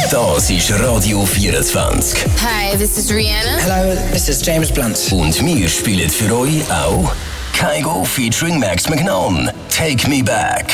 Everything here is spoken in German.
Das ist Radio 24. Hi, this is Rihanna. Hello, this is James Blunt. Und wir spielen für euch auch Kygo featuring Max McNown. Take Me Back.